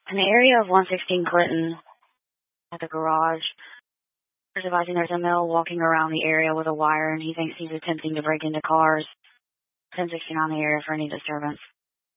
In the area of 116 Clinton, at the garage, there's advising there's a male walking around the area with a wire, and he thinks he's attempting to break into cars. 1069 the area for any disturbance.